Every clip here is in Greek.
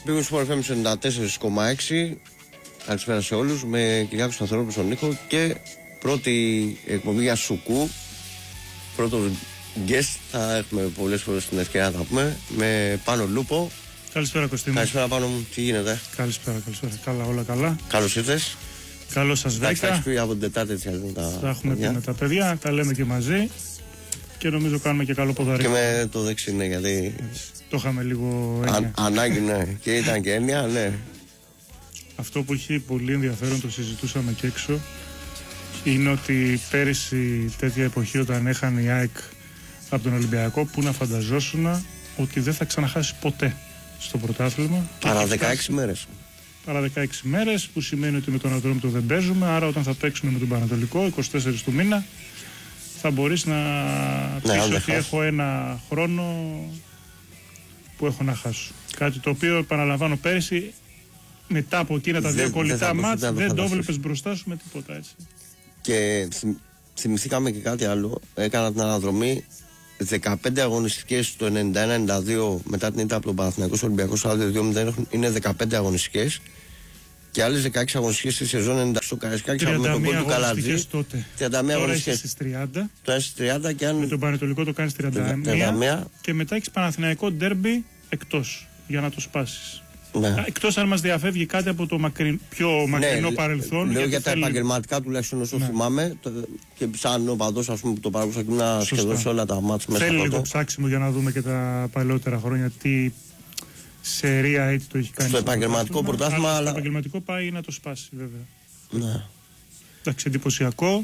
Big Sport FM 94,6. Καλησπέρα σε όλους. Με Κυριάκο Σταθερόπουλο στον Νίκο και πρώτη εκπομπή για Σουκού. Πρώτο guest, θα έχουμε πολλές φορές την ευκαιρία να τα πούμε. Με Πάνο Λούπο. Καλησπέρα Κωστή. Καλησπέρα Πάνο μου, τι γίνεται? Καλησπέρα. Καλά, όλα καλά. Καλώς ήρθες. Καλώς σας βρήκα. Θα έχεις πει από την Τετάρτη έτσι θα έχουμε πει με τα παιδιά, τα λέμε και μαζί. Και νομίζω κάνουμε και καλό ποδαρικό. Και με το δεξί, ναι, γιατί. Το είχαμε λίγο έννοια. Ανάγκη, ναι. Και ήταν και έννοια, ναι. Αυτό που έχει πολύ ενδιαφέρον, το συζητούσαμε και έξω, είναι ότι πέρυσι τέτοια εποχή όταν έχανε η ΑΕΚ από τον Ολυμπιακό, που να φανταζόσουν ότι δεν θα ξαναχάσει ποτέ στο πρωτάθλημα. Παρά 16 μέρες. Παρά 16 μέρες, που σημαίνει ότι με τον Ατρόμητο δεν παίζουμε. Άρα όταν θα παίξουμε με τον Πανατολικό 24 του μήνα, θα μπορείς να πεις ότι έχω ένα χρόνο που έχω να χάσω. Κάτι το οποίο, επαναλαμβάνω, πέρυσι μετά από εκείνα τα δύο κολλητά μάτς δεν το έβλεπες μπροστά σου με τίποτα, έτσι. Και θυμηθήκαμε και κάτι άλλο. Έκανα την αναδρομή 15 αγωνιστικές το 91-92 μετά την ήττα από τον Παναθηναϊκό Ολυμπιακός Άδειο 2-0, είναι 15 αγωνιστικές. Και άλλες 16 αγωνιστικές στη σεζόν 90 στο Καραϊσκάκι με τον γκολ του Καλατζή. 31 αγωνιστικές στις 30. Τώρα στις 30 και αν. Με τον Πανετολικό το κάνεις 31. Και μετά έχεις Παναθηναϊκό ντέρμπι εκτός για να το σπάσεις. Ναι. Εκτός αν μας διαφεύγει κάτι από το πιο μακρινό παρελθόν. Λέω για τα επαγγελματικά τουλάχιστον όσο θυμάμαι. Και σαν οπαδός, ας πούμε, που το παρακολουθώ να σχεδόν σε όλα τα μάτς μέσα. Θέλει λίγο ψάξιμο για να δούμε και τα παλαιότερα χρόνια τι σερία έτσι το έχει κάνει. Στο επαγγελματικό πρωτάθλημα. Στο επαγγελματικό πάει να το σπάσει, βέβαια. Ναι. Εντάξει, εντυπωσιακό.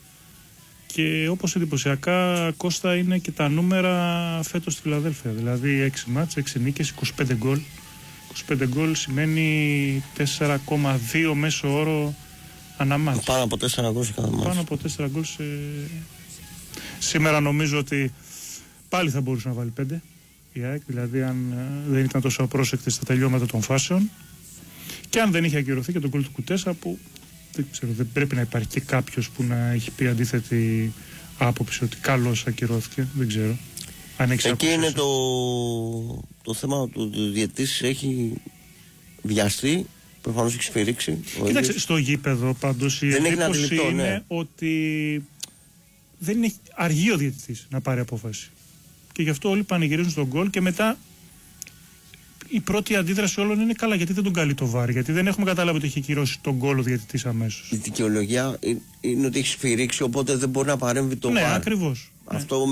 Και όπως εντυπωσιακά, Κώστα, είναι και τα νούμερα φέτος στη Φιλαδέλφια. Δηλαδή 6 μάτς, 6 νίκες, 25 γκολ. 25 γκολ σημαίνει 4,2 μέσο όρο ανά μάτς. Πάνω από 4 γκολ σε κάθε μάτς. Πάνω από 4 γκολ Σήμερα νομίζω ότι πάλι θα μπορούσε να βάλει 5 η ΑΕΚ, δηλαδή αν δεν ήταν τόσο απρόσεκτη στα τελειώματα των φάσεων και αν δεν είχε ακυρωθεί και τον γκολ του Κουτέσα, που δεν ξέρω, δεν πρέπει να υπάρχει και κάποιος που να έχει πει αντίθετη άποψη ότι καλώς ακυρώθηκε, δεν ξέρω. Εκεί είναι το θέμα του διαιτητής, έχει βιαστεί, προφανώς έχει σφυρίξει. Κοίταξε, στο γήπεδο πάντως η εντύπωση είναι ότι δεν είναι αργή ο διαιτητής να πάρει απόφαση. Και γι' αυτό όλοι πανηγυρίζουν στον γκολ και μετά η πρώτη αντίδραση όλων είναι καλά, γιατί δεν τον καλεί το βάρ, γιατί δεν έχουμε καταλάβει ότι έχει κυρώσει τον γκολ ο διαιτητής αμέσως. Η δικαιολογία είναι ότι έχει σφυρίξει, οπότε δεν μπορεί να παρέμβει το βάρ. Ναι, ακριβώς. Αυτό